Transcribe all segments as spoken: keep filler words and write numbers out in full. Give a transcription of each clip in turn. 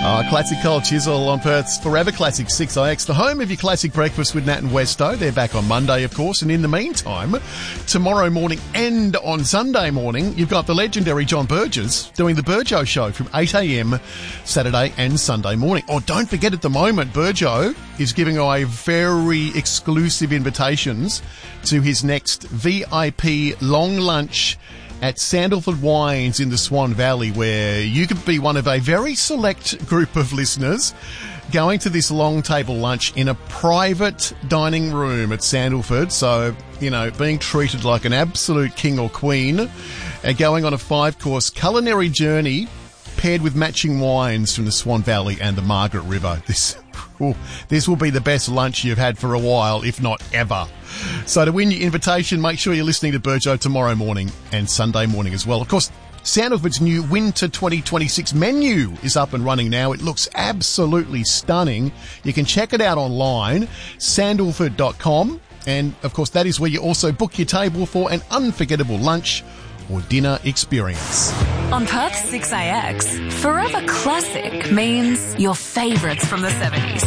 Oh, Classic Cold Chisel on Perth's Forever Classic six I X, the home of your classic breakfast with Nat and Westo. They're back on Monday, of course, and in the meantime, tomorrow morning and on Sunday morning, you've got the legendary John Burgess doing the Burjo Show from eight a.m. Saturday and Sunday morning. Or don't forget, at the moment, Burjo is giving away very exclusive invitations to his next V I P long lunch at Sandalford Wines in the Swan Valley, where you could be one of a very select group of listeners going to this long table lunch in a private dining room at Sandalford. So, you know, being treated like an absolute king or queen and going on a five-course culinary journey paired with matching wines from the Swan Valley and the Margaret River. This, ooh, this will be the best lunch you've had for a while, if not ever. So to win your invitation, make sure you're listening to Burjo tomorrow morning and Sunday morning as well. Of course, Sandalford's new Winter twenty twenty-six menu is up and running now. It looks absolutely stunning. You can check it out online, sandalford dot com. And, of course, that is where you also book your table for an unforgettable lunch or dinner experience. On Perth six A X, Forever Classic means your favourites from the seventies.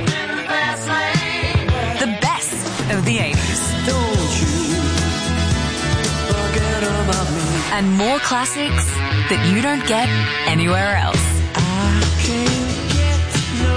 The best of the eighties. Don't you forget about me. And more classics that you don't get anywhere else. I can't get no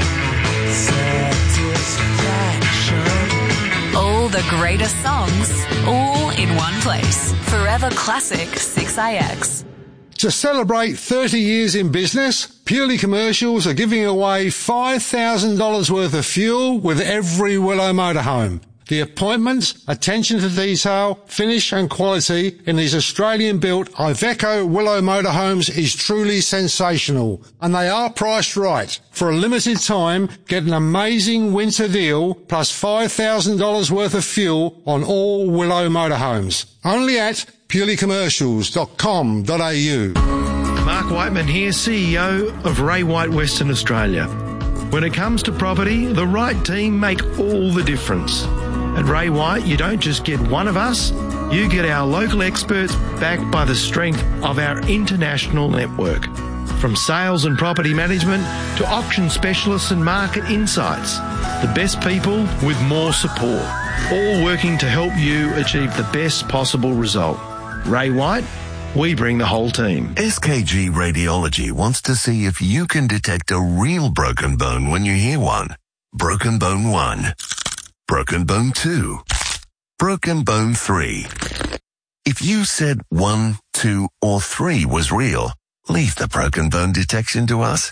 satisfaction. All the greatest songs, all in one place. Forever Classic six A X. To celebrate thirty years in business, Purely Commercials are giving away five thousand dollars worth of fuel with every Willow motorhome. The appointments, attention to detail, finish and quality in these Australian-built Iveco Willow motorhomes is truly sensational. And they are priced right. For a limited time, get an amazing winter deal plus five thousand dollars worth of fuel on all Willow motorhomes. Only at purely commercials dot com dot a u. Mark Whiteman here, C E O of Ray White Western Australia. When it comes to property, the right team make all the difference. At Ray White, you don't just get one of us, you get our local experts backed by the strength of our international network. From sales and property management to auction specialists and market insights, the best people with more support, all working to help you achieve the best possible result. Ray White, we bring the whole team. S K G Radiology wants to see if you can detect a real broken bone when you hear one. Broken bone one. Broken bone two. Broken bone three. If you said one, two, or three was real, leave the broken bone detection to us.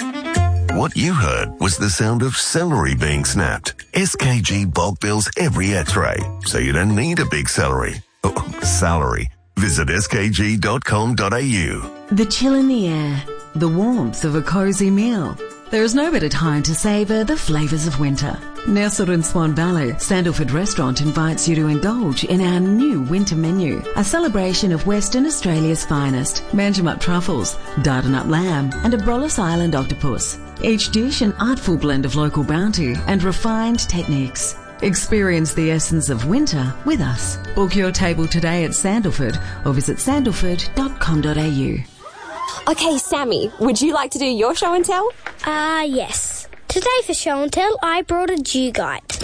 What you heard was the sound of celery being snapped. S K G bulk bills every x-ray, so you don't need a big celery. Oh, salary. Visit s k g dot com dot a u. The chill in the air, the warmth of a cosy meal. There is no better time to savour the flavours of winter. Nestled in Swan Valley, Sandalford Restaurant invites you to indulge in our new winter menu, a celebration of Western Australia's finest, Manjimup truffles, Dardanup lamb and a Brollis Island octopus. Each dish an artful blend of local bounty and refined techniques. Experience the essence of winter with us. Book your table today at Sandalford or visit sandalford dot com dot a u. Okay, Sammy, would you like to do your show and tell? Ah, uh, yes. Today for show and tell, I brought a dugite.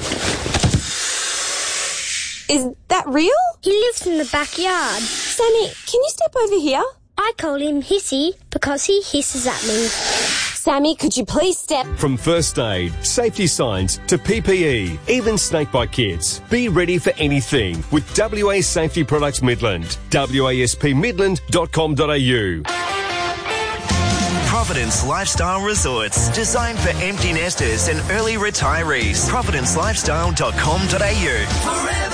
Is that real? He lives in the backyard. Sammy, can you step over here? I call him Hissy because he hisses at me. Sammy, could you please step... From first aid, safety signs to P P E, even snakebite kits. Be ready for anything with W A Safety Products Midland. w a s p midland dot com dot a u. Providence Lifestyle Resorts, designed for empty nesters and early retirees. providence lifestyle dot com dot a u.